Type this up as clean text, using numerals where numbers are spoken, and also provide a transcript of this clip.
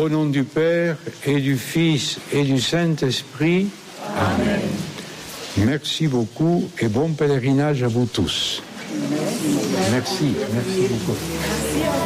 Au nom du Père et du Fils et du Saint-Esprit. Amen. Merci beaucoup et bon pèlerinage à vous tous. Merci beaucoup.